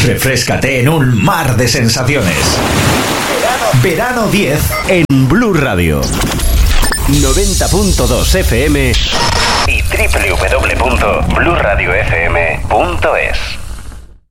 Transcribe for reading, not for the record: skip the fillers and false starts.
Refréscate en un mar de sensaciones. Verano 10 en Blue Radio. 90.2 FM y www.bluradiofm.es.